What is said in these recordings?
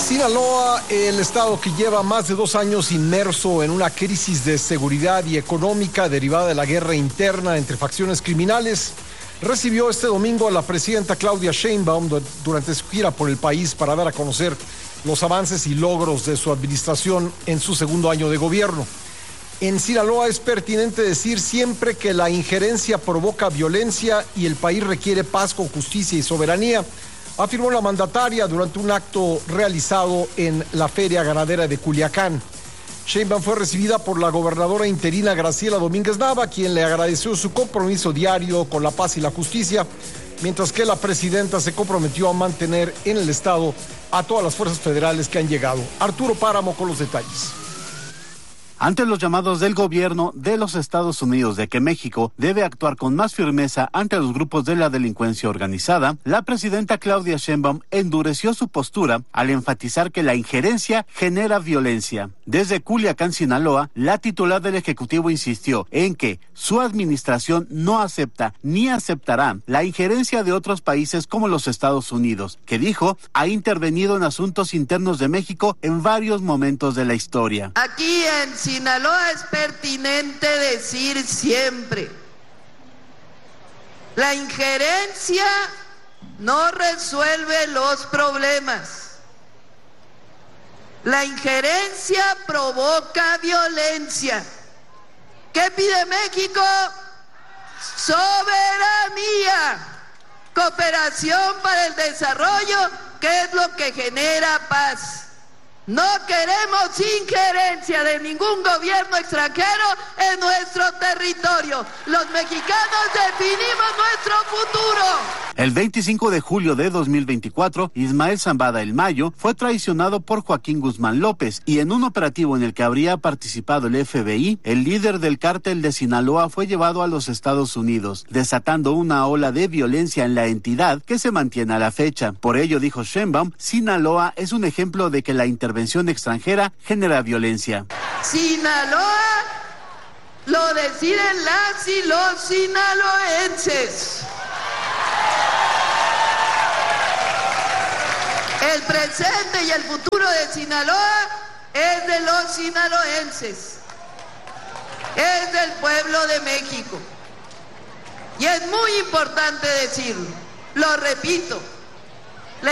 Sinaloa, el estado que lleva más de 2 años inmerso en una crisis de seguridad y económica derivada de la guerra interna entre facciones criminales, recibió este domingo a la presidenta Claudia Sheinbaum durante su gira por el país para dar a conocer los avances y logros de su administración en su segundo año de gobierno. En Sinaloa es pertinente decir siempre que la injerencia provoca violencia y el país requiere paz con justicia y soberanía, afirmó la mandataria durante un acto realizado en la Feria Ganadera de Culiacán. Sheinbaum fue recibida por la gobernadora interina Graciela Domínguez Nava, quien le agradeció su compromiso diario con la paz y la justicia, mientras que la presidenta se comprometió a mantener en el estado a todas las fuerzas federales que han llegado. Arturo Páramo con los detalles. Ante los llamados del gobierno de los Estados Unidos de que México debe actuar con más firmeza ante los grupos de la delincuencia organizada, la presidenta Claudia Sheinbaum endureció su postura al enfatizar que la injerencia genera violencia. Desde Culiacán, Sinaloa, la titular del Ejecutivo insistió en que su administración no acepta ni aceptará la injerencia de otros países como los Estados Unidos, que dijo ha intervenido en asuntos internos de México en varios momentos de la historia. Aquí en Sinaloa es pertinente decir siempre, la injerencia no resuelve los problemas. La injerencia provoca violencia. ¿Qué pide México? Soberanía, cooperación para el desarrollo, que es lo que genera paz. No queremos injerencia de ningún gobierno extranjero en nuestro territorio. Los mexicanos definimos nuestro futuro. El 25 de julio de 2024, Ismael Zambada El Mayo fue traicionado por Joaquín Guzmán López y en un operativo en el que habría participado el FBI, el líder del cártel de Sinaloa fue llevado a los Estados Unidos, desatando una ola de violencia en la entidad que se mantiene a la fecha. Por ello, dijo Sheinbaum, Sinaloa es un ejemplo de que la intervención extranjera genera violencia. Sinaloa lo deciden las y los sinaloenses. El presente y el futuro de Sinaloa es de los sinaloenses, es del pueblo de México. Y es muy importante decirlo, lo repito, la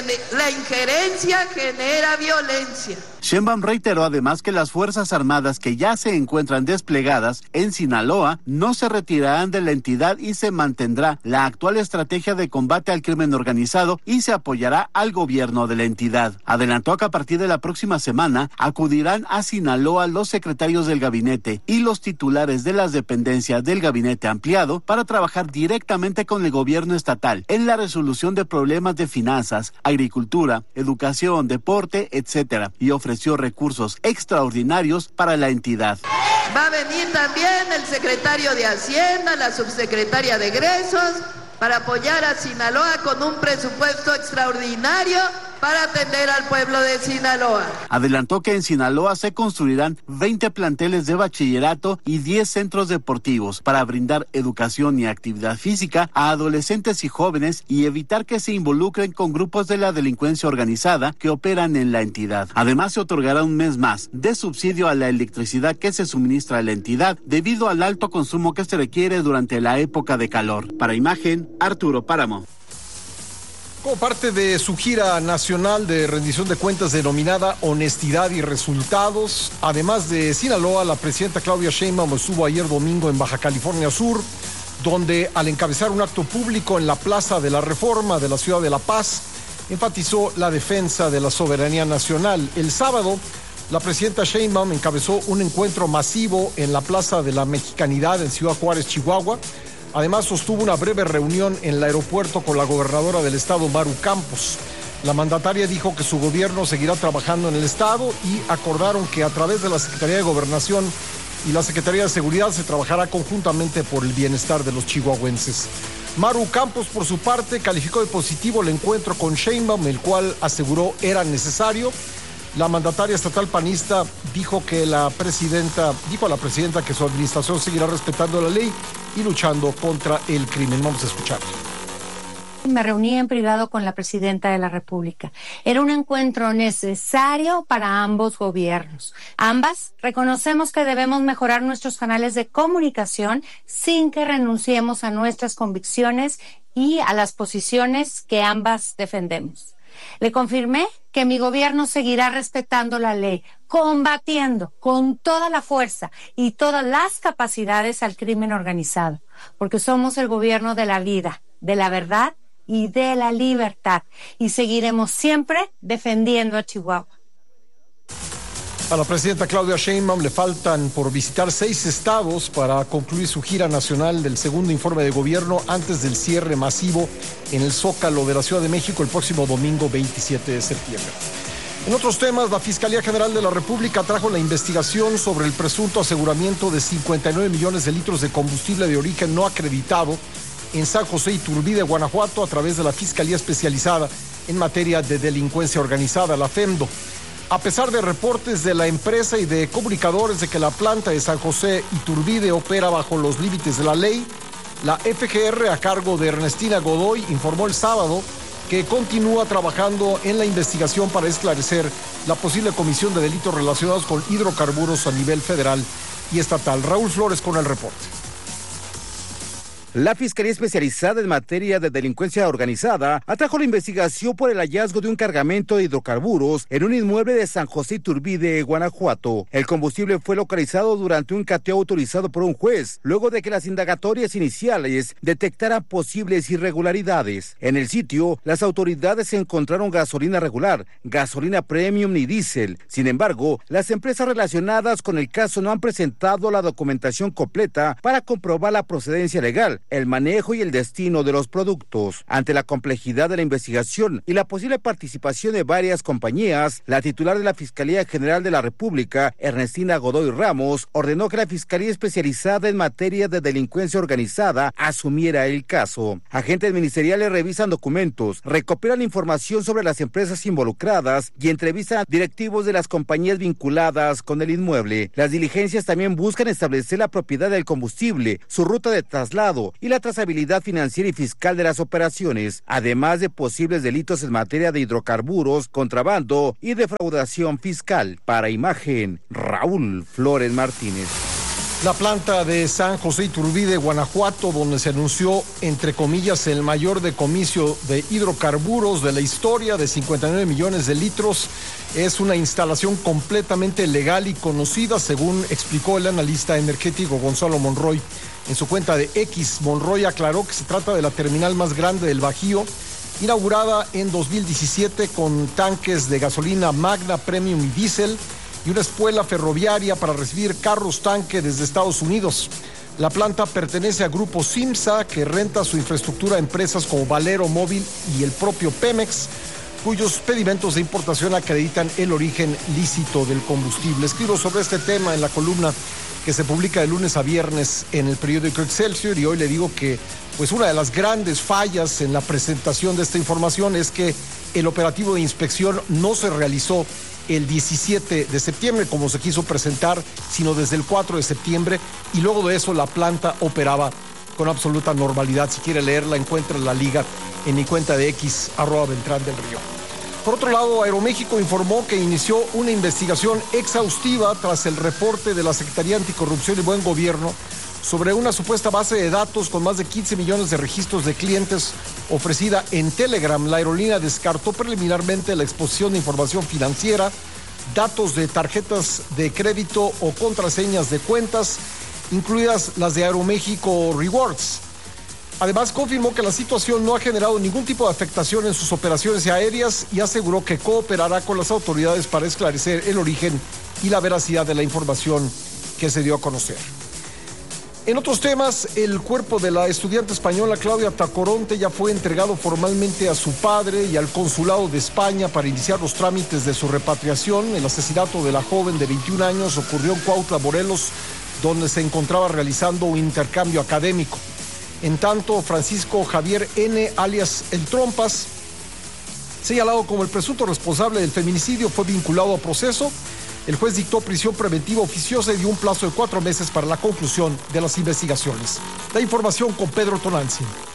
injerencia genera violencia. Sheinbaum reiteró además que las Fuerzas Armadas que ya se encuentran desplegadas en Sinaloa no se retirarán de la entidad y se mantendrá la actual estrategia de combate al crimen organizado y se apoyará al gobierno de la entidad. Adelantó que a partir de la próxima semana acudirán a Sinaloa los secretarios del gabinete y los titulares de las dependencias del gabinete ampliado para trabajar directamente con el gobierno estatal en la resolución de problemas de finanzas, agricultura, educación, deporte, etcétera, y ofreció recursos extraordinarios para la entidad. Va a venir también el secretario de Hacienda, la subsecretaria de Egresos, para apoyar a Sinaloa con un presupuesto extraordinario para atender al pueblo de Sinaloa. Adelantó que en Sinaloa se construirán 20 planteles de bachillerato y 10 centros deportivos para brindar educación y actividad física a adolescentes y jóvenes y evitar que se involucren con grupos de la delincuencia organizada que operan en la entidad. Además, se otorgará un mes más de subsidio a la electricidad que se suministra a la entidad debido al alto consumo que se requiere durante la época de calor. Para Imagen, Arturo Páramo. Como parte de su gira nacional de rendición de cuentas denominada Honestidad y Resultados, además de Sinaloa, la presidenta Claudia Sheinbaum estuvo ayer domingo en Baja California Sur, donde al encabezar un acto público en la Plaza de la Reforma de la ciudad de La Paz, enfatizó la defensa de la soberanía nacional. El sábado, la presidenta Sheinbaum encabezó un encuentro masivo en la Plaza de la Mexicanidad en Ciudad Juárez, Chihuahua. Además, sostuvo una breve reunión en el aeropuerto con la gobernadora del estado, Maru Campos. La mandataria dijo que su gobierno seguirá trabajando en el estado y acordaron que a través de la Secretaría de Gobernación y la Secretaría de Seguridad se trabajará conjuntamente por el bienestar de los chihuahuenses. Maru Campos, por su parte, calificó de positivo el encuentro con Sheinbaum, el cual aseguró era necesario. La mandataria estatal panista dijo a la presidenta que su administración seguirá respetando la ley y luchando contra el crimen. Vamos a escuchar. Me reuní en privado con la presidenta de la República. Era un encuentro necesario para ambos gobiernos. Ambas reconocemos que debemos mejorar nuestros canales de comunicación sin que renunciemos a nuestras convicciones y a las posiciones que ambas defendemos. Le confirmé que mi gobierno seguirá respetando la ley, combatiendo con toda la fuerza y todas las capacidades al crimen organizado, porque somos el gobierno de la vida, de la verdad y de la libertad, y seguiremos siempre defendiendo a Chihuahua. A la presidenta Claudia Sheinbaum le faltan por visitar 6 estados para concluir su gira nacional del segundo informe de gobierno antes del cierre masivo en el Zócalo de la Ciudad de México el próximo domingo 27 de septiembre. En otros temas, la Fiscalía General de la República trajo la investigación sobre el presunto aseguramiento de 59 millones de litros de combustible de origen no acreditado en San José Iturbide, Guanajuato, a través de la Fiscalía Especializada en Materia de Delincuencia Organizada, la FEMDO. A pesar de reportes de la empresa y de comunicadores de que la planta de San José Iturbide opera bajo los límites de la ley, la FGR, a cargo de Ernestina Godoy, informó el sábado que continúa trabajando en la investigación para esclarecer la posible comisión de delitos relacionados con hidrocarburos a nivel federal y estatal. Raúl Flores con el reporte. La Fiscalía Especializada en Materia de Delincuencia Organizada atrajo la investigación por el hallazgo de un cargamento de hidrocarburos en un inmueble de San José Iturbide, Guanajuato. El combustible fue localizado durante un cateo autorizado por un juez, luego de que las indagatorias iniciales detectaran posibles irregularidades. En el sitio, las autoridades encontraron gasolina regular, gasolina premium y diésel. Sin embargo, las empresas relacionadas con el caso no han presentado la documentación completa para comprobar la procedencia legal, el manejo y el destino de los productos. Ante la complejidad de la investigación y la posible participación de varias compañías, la titular de la Fiscalía General de la República, Ernestina Godoy Ramos, ordenó que la Fiscalía Especializada en Materia de Delincuencia Organizada asumiera el caso. Agentes ministeriales revisan documentos, recopilan información sobre las empresas involucradas y entrevistan a directivos de las compañías vinculadas con el inmueble. Las diligencias también buscan establecer la propiedad del combustible, su ruta de traslado y la trazabilidad financiera y fiscal de las operaciones, además de posibles delitos en materia de hidrocarburos, contrabando y defraudación fiscal. Para Imagen, Raúl Flores Martínez. La planta de San José Iturbide, Guanajuato, donde se anunció, entre comillas, el mayor decomiso de hidrocarburos de la historia, de 59 millones de litros, es una instalación completamente legal y conocida, según explicó el analista energético Gonzalo Monroy. En su cuenta de X, Monroy aclaró que se trata de la terminal más grande del Bajío, inaugurada en 2017 con tanques de gasolina Magna, Premium y Diesel, y una espuela ferroviaria para recibir carros tanque desde Estados Unidos. La planta pertenece a Grupo Simsa, que renta su infraestructura a empresas como Valero Móvil y el propio Pemex, cuyos pedimentos de importación acreditan el origen lícito del combustible. Escribo sobre este tema en la columna que se publica de lunes a viernes en el periódico Excelsior, y hoy le digo que pues una de las grandes fallas en la presentación de esta información es que el operativo de inspección no se realizó el 17 de septiembre como se quiso presentar, sino desde el 4 de septiembre, y luego de eso la planta operaba con absoluta normalidad. Si quiere leerla, encuentra la liga en mi cuenta de X, @Beltrán del Río. Por otro lado, Aeroméxico informó que inició una investigación exhaustiva tras el reporte de la Secretaría Anticorrupción y Buen Gobierno sobre una supuesta base de datos con más de 15 millones de registros de clientes ofrecida en Telegram. La aerolínea descartó preliminarmente la exposición de información financiera, datos de tarjetas de crédito o contraseñas de cuentas, incluidas las de Aeroméxico Rewards. Además, confirmó que la situación no ha generado ningún tipo de afectación en sus operaciones aéreas y aseguró que cooperará con las autoridades para esclarecer el origen y la veracidad de la información que se dio a conocer. En otros temas, el cuerpo de la estudiante española Claudia Tacoronte ya fue entregado formalmente a su padre y al consulado de España para iniciar los trámites de su repatriación. El asesinato de la joven de 21 años ocurrió en Cuautla, Morelos, donde se encontraba realizando un intercambio académico. En tanto, Francisco Javier N., alias El Trompas, señalado como el presunto responsable del feminicidio, fue vinculado a proceso. El juez dictó prisión preventiva oficiosa y dio un plazo de 4 meses para la conclusión de las investigaciones. La información con Pedro Tonantzin.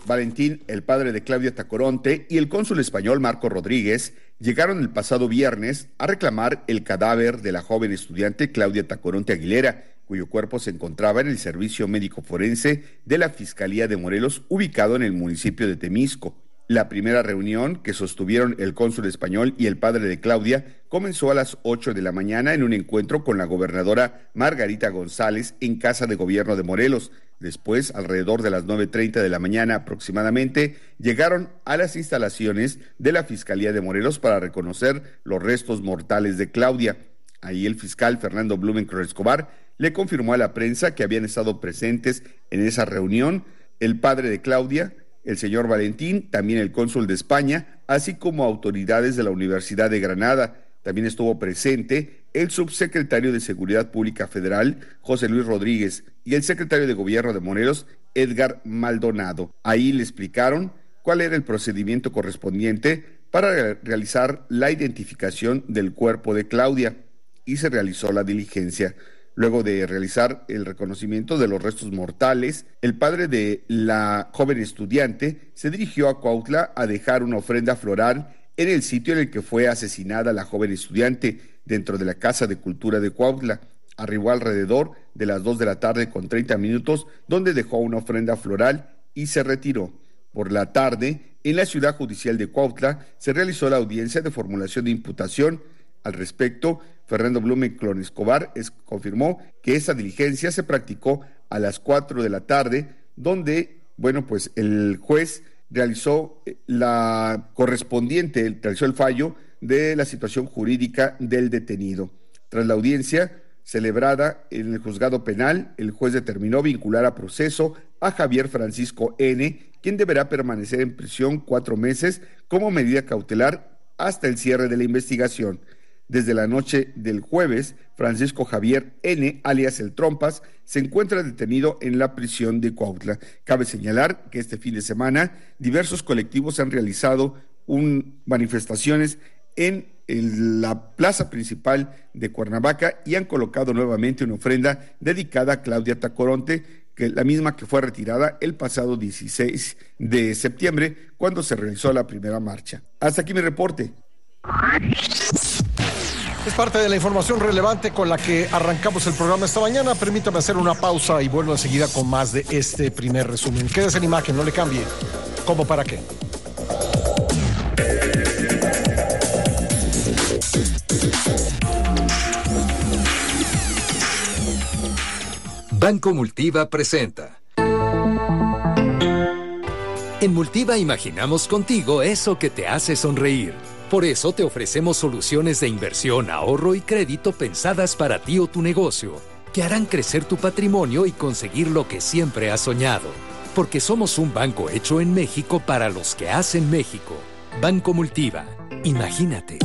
Valentín, el padre de Claudia Tacoronte, y el cónsul español Marco Rodríguez llegaron el pasado viernes a reclamar el cadáver de la joven estudiante Claudia Tacoronte Aguilera, cuyo cuerpo se encontraba en el servicio médico forense de la Fiscalía de Morelos, ubicado en el municipio de Temisco. La primera reunión que sostuvieron el cónsul español y el padre de Claudia comenzó a las 8 de la mañana en un encuentro con la gobernadora Margarita González en Casa de Gobierno de Morelos. Después, alrededor de las 9:30 de la mañana aproximadamente, llegaron a las instalaciones de la Fiscalía de Morelos para reconocer los restos mortales de Claudia. Ahí el fiscal Fernando Blumenkroll Escobar le confirmó a la prensa que habían estado presentes en esa reunión el padre de Claudia, el señor Valentín, también el cónsul de España, así como autoridades de la Universidad de Granada. También estuvo presente el subsecretario de Seguridad Pública Federal, José Luis Rodríguez, y el secretario de Gobierno de Morelos, Edgar Maldonado. Ahí le explicaron cuál era el procedimiento correspondiente para realizar la identificación del cuerpo de Claudia, y se realizó la diligencia. Luego de realizar el reconocimiento de los restos mortales, el padre de la joven estudiante se dirigió a Cuautla a dejar una ofrenda floral en el sitio en el que fue asesinada la joven estudiante, dentro de la Casa de Cultura de Cuautla. Arribó alrededor de las 2 de la tarde con 30 minutos, donde dejó una ofrenda floral y se retiró. Por la tarde, en la Ciudad Judicial de Cuautla, se realizó la audiencia de formulación de imputación. Al respecto, Fernando Blumenkroll Escobar confirmó que esa diligencia se practicó a las 4 de la tarde, donde, el juez realizó realizó el fallo de la situación jurídica del detenido. Tras la audiencia celebrada en el juzgado penal, el juez determinó vincular a proceso a Javier Francisco N., quien deberá permanecer en prisión 4 meses como medida cautelar hasta el cierre de la investigación. Desde la noche del jueves, Francisco Javier N., alias El Trompas, se encuentra detenido en la prisión de Cuautla. Cabe señalar que este fin de semana diversos colectivos han realizado manifestaciones en la plaza principal de Cuernavaca y han colocado nuevamente una ofrenda dedicada a Claudia Tacoronte, que la misma que fue retirada el pasado 16 de septiembre, cuando se realizó la primera marcha. Hasta aquí mi reporte. Es parte de la información relevante con la que arrancamos el programa esta mañana. Permítame hacer una pausa y vuelvo enseguida con más de este primer resumen. Quédese en imagen, no le cambie. ¿Cómo para qué? Banco Multiva presenta. En Multiva imaginamos contigo eso que te hace sonreír. Por eso te ofrecemos soluciones de inversión, ahorro y crédito pensadas para ti o tu negocio, que harán crecer tu patrimonio y conseguir lo que siempre has soñado. Porque somos un banco hecho en México para los que hacen México. Banco Multiva. Imagínate.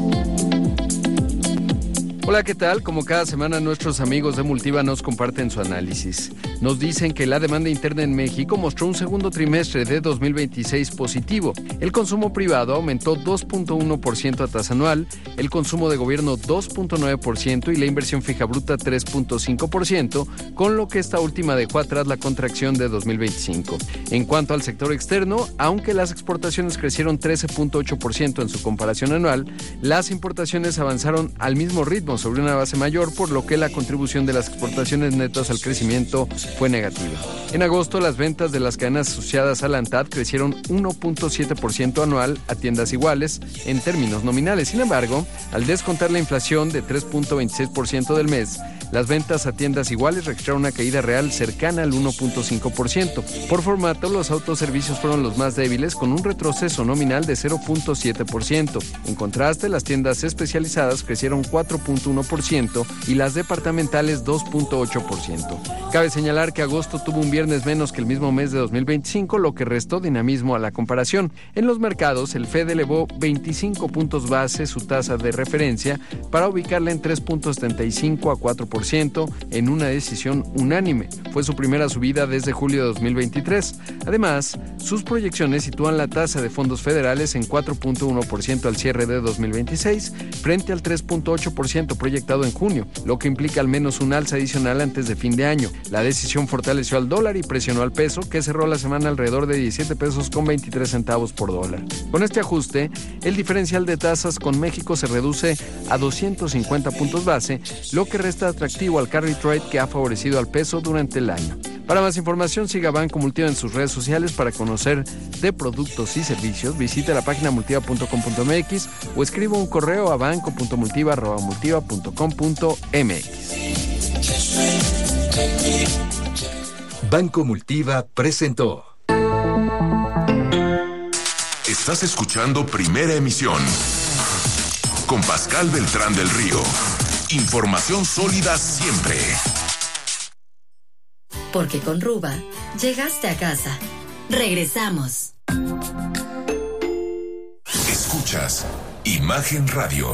Hola, ¿qué tal? Como cada semana nuestros amigos de Multiva nos comparten su análisis. Nos dicen que la demanda interna en México mostró un segundo trimestre de 2026 positivo. El consumo privado aumentó 2.1% a tasa anual, el consumo de gobierno 2.9% y la inversión fija bruta 3.5%, con lo que esta última dejó atrás la contracción de 2025. En cuanto al sector externo, aunque las exportaciones crecieron 13.8% en su comparación anual, las importaciones avanzaron al mismo ritmo sobre una base mayor, por lo que la contribución de las exportaciones netas al crecimiento fue negativa. En agosto, las ventas de las cadenas asociadas a la ANTAD crecieron 1.7% anual a tiendas iguales en términos nominales. Sin embargo, al descontar la inflación de 3.26% del mes, las ventas a tiendas iguales registraron una caída real cercana al 1.5%. Por formato, los autoservicios fueron los más débiles, con un retroceso nominal de 0.7%. En contraste, las tiendas especializadas crecieron 4.1% y las departamentales 2.8%. Cabe señalar que agosto tuvo un viernes menos que el mismo mes de 2025, lo que restó dinamismo a la comparación. En los mercados, el FED elevó 25 puntos base su tasa de referencia para ubicarla en 3.75 a 4% en una decisión unánime. Fue su primera subida desde julio de 2023. Además, sus proyecciones sitúan la tasa de fondos federales en 4.1% al cierre de 2026, frente al 3.8% crecimiento proyectado en junio, lo que implica al menos un alza adicional antes de fin de año. La decisión fortaleció al dólar y presionó al peso, que cerró la semana alrededor de 17 pesos con 23 centavos por dólar. Con este ajuste, el diferencial de tasas con México se reduce a 250 puntos base, lo que resta atractivo al carry trade que ha favorecido al peso durante el año. Para más información, siga Banco Multiva en sus redes sociales. Para conocer de productos y servicios, visite la página multiva.com.mx o escriba un correo a banco.multiva@multiva.com.mx. Banco Multiva presentó. Estás escuchando Primera Emisión con Pascal Beltrán del Río. Información sólida siempre. Porque con Ruba llegaste a casa. Regresamos. Escuchas Imagen Radio.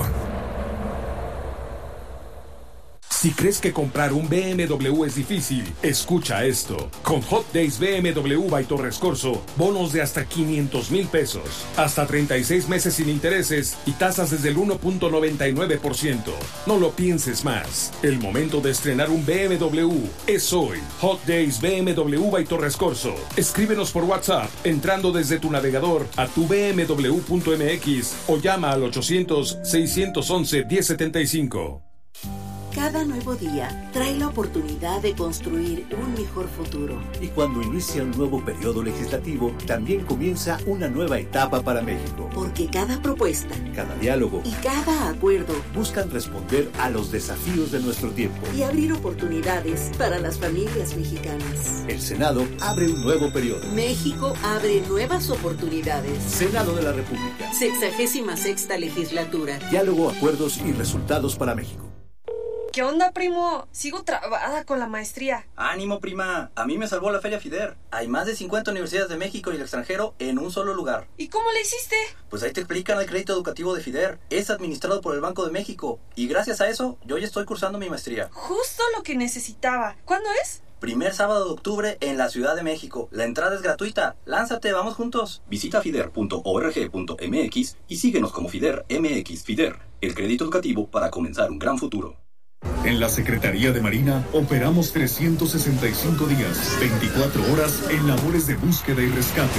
Si crees que comprar un BMW es difícil, escucha esto. Con Hot Days BMW by Torres Corso, bonos de hasta 500,000 pesos, hasta 36 meses sin intereses y tasas desde el 1.99%. No lo pienses más. El momento de estrenar un BMW es hoy. Hot Days BMW by Torres Corso. Escríbenos por WhatsApp entrando desde tu navegador a tubmw.mx o llama al 800-611-1075. Cada nuevo día trae la oportunidad de construir un mejor futuro. Y cuando inicia un nuevo periodo legislativo, también comienza una nueva etapa para México. Porque cada propuesta, cada diálogo y cada acuerdo buscan responder a los desafíos de nuestro tiempo y abrir oportunidades para las familias mexicanas. El Senado abre un nuevo periodo. México abre nuevas oportunidades. Senado de la República. 66ª legislatura. Diálogo, acuerdos y resultados para México. ¿Qué onda, primo? Sigo trabada con la maestría. Ánimo, prima. A mí me salvó la Feria FIDER. Hay más de 50 universidades de México y el extranjero en un solo lugar. ¿Y cómo le hiciste? Pues ahí te explican el crédito educativo de FIDER. Es administrado por el Banco de México. Y gracias a eso, yo ya estoy cursando mi maestría. Justo lo que necesitaba. ¿Cuándo es? Primer sábado de octubre en la Ciudad de México. La entrada es gratuita. Lánzate, vamos juntos. Visita fider.org.mx y síguenos como FIDER MX. FIDER, el crédito educativo para comenzar un gran futuro. En la Secretaría de Marina operamos 365 días, 24 horas en labores de búsqueda y rescate.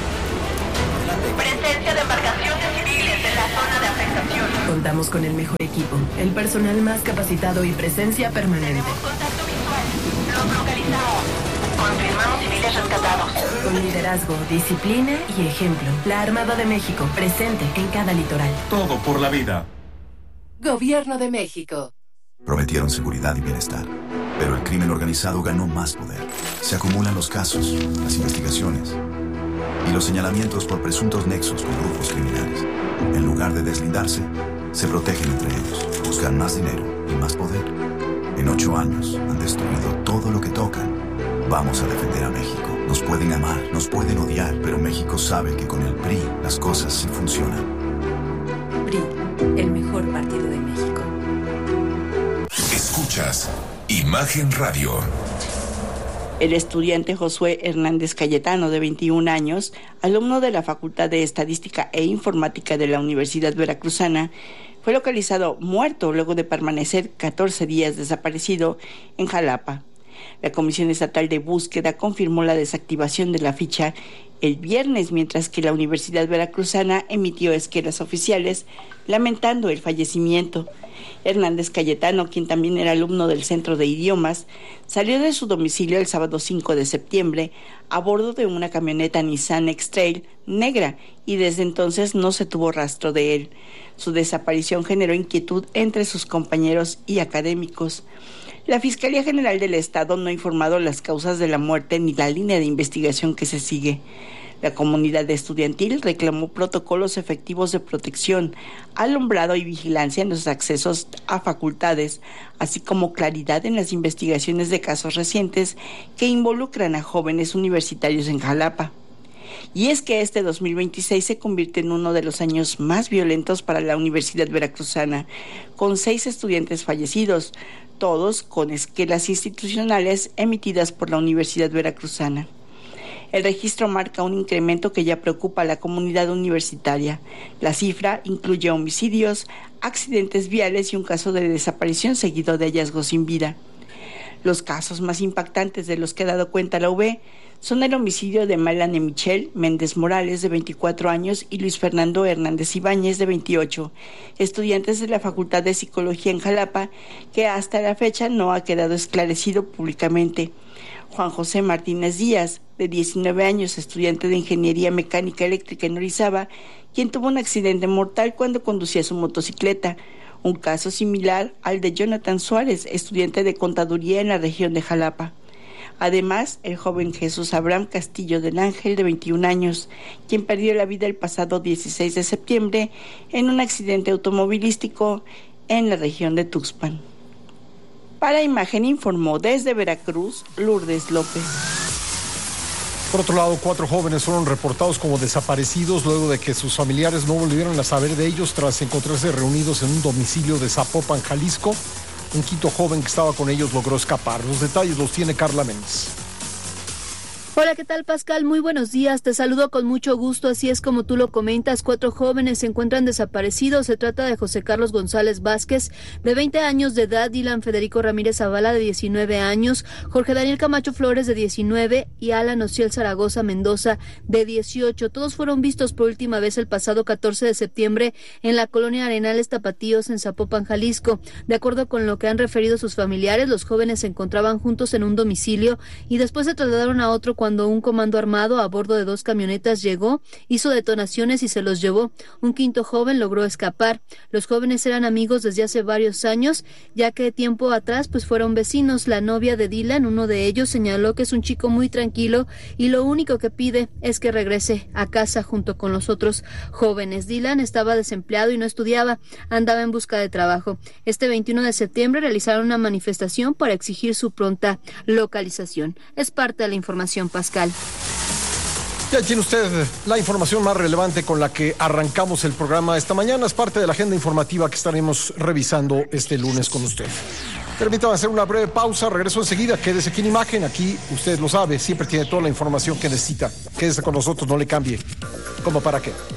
Presencia de embarcaciones civiles en la zona de afectación. Contamos con el mejor equipo, el personal más capacitado y presencia permanente. Tenemos contacto visual. Los localizamos. Confirmamos civiles rescatados. Con liderazgo, disciplina y ejemplo. La Armada de México, presente en cada litoral. Todo por la vida. Gobierno de México. Prometieron seguridad y bienestar, pero el crimen organizado ganó más poder. Se acumulan los casos, las investigaciones y los señalamientos por presuntos nexos con grupos criminales. En lugar de deslindarse, se protegen entre ellos, buscan más dinero y más poder. En 8 años han destruido todo lo que tocan. Vamos a defender a México. Nos pueden amar, nos pueden odiar, pero México sabe que con el PRI las cosas sí funcionan. PRI, el mejor partido de México. Escuchas Imagen Radio. El estudiante Josué Hernández Cayetano, de 21 años, alumno de la Facultad de Estadística e Informática de la Universidad Veracruzana, fue localizado muerto luego de permanecer 14 días desaparecido en Jalapa. La Comisión Estatal de Búsqueda confirmó la desactivación de la ficha el viernes, mientras que la Universidad Veracruzana emitió esquelas oficiales lamentando el fallecimiento. Hernández Cayetano, quien también era alumno del Centro de Idiomas, salió de su domicilio el sábado 5 de septiembre a bordo de una camioneta Nissan X-Trail negra y desde entonces no se tuvo rastro de él. Su desaparición generó inquietud entre sus compañeros y académicos. La Fiscalía General del Estado no ha informado las causas de la muerte ni la línea de investigación que se sigue. La comunidad estudiantil reclamó protocolos efectivos de protección, alumbrado y vigilancia en los accesos a facultades, así como claridad en las investigaciones de casos recientes que involucran a jóvenes universitarios en Jalapa. Y es que este 2026 se convierte en uno de los años más violentos para la Universidad Veracruzana, con 6 estudiantes fallecidos, todos con esquelas institucionales emitidas por la Universidad Veracruzana. El registro marca un incremento que ya preocupa a la comunidad universitaria. La cifra incluye homicidios, accidentes viales y un caso de desaparición seguido de hallazgo sin vida. Los casos más impactantes de los que ha dado cuenta la UB son el homicidio de Melanie Michelle Méndez Morales, de 24 años, y Luis Fernando Hernández Ibáñez, de 28, estudiantes de la Facultad de Psicología en Jalapa, que hasta la fecha no ha quedado esclarecido públicamente. Juan José Martínez Díaz, de 19 años, estudiante de Ingeniería Mecánica Eléctrica en Orizaba, quien tuvo un accidente mortal cuando conducía su motocicleta, un caso similar al de Jonathan Suárez, estudiante de Contaduría en la región de Jalapa. Además, el joven Jesús Abraham Castillo del Ángel, de 21 años, quien perdió la vida el pasado 16 de septiembre en un accidente automovilístico en la región de Tuxpan. Para Imagen informó desde Veracruz, Lourdes López. Por otro lado, 4 jóvenes fueron reportados como desaparecidos luego de que sus familiares no volvieron a saber de ellos tras encontrarse reunidos en un domicilio de Zapopan, Jalisco. Un quinto joven que estaba con ellos logró escapar. Los detalles los tiene Carla Méndez. Hola, ¿qué tal, Pascal? Muy buenos días, te saludo con mucho gusto. Así es como tú lo comentas, 4 jóvenes se encuentran desaparecidos. Se trata de José Carlos González Vázquez, de 20 años de edad, Dylan Federico Ramírez Zavala, de 19 años, Jorge Daniel Camacho Flores, de 19, y Alan Ociel Zaragoza Mendoza, de 18. Todos fueron vistos por última vez el pasado 14 de septiembre en la colonia Arenales Tapatíos, en Zapopan, Jalisco. De acuerdo con lo que han referido sus familiares, los jóvenes se encontraban juntos en un domicilio y después se trasladaron a otro cuando un comando armado a bordo de 2 camionetas llegó, hizo detonaciones y se los llevó. Un quinto joven logró escapar. Los jóvenes eran amigos desde hace varios años, ya que tiempo atrás fueron vecinos. La novia de Dylan, uno de ellos, señaló que es un chico muy tranquilo y lo único que pide es que regrese a casa junto con los otros jóvenes. Dylan estaba desempleado y no estudiaba, andaba en busca de trabajo. Este 21 de septiembre realizaron una manifestación para exigir su pronta localización. Es parte de la información, Pascal. Ya tiene usted la información más relevante con la que arrancamos el programa esta mañana. Es parte de la agenda informativa que estaremos revisando este lunes con usted. Permítame hacer una breve pausa, regreso enseguida. Quédese aquí en Imagen, aquí usted lo sabe, siempre tiene toda la información que necesita. Quédese con nosotros, no le cambie. ¿Cómo para qué?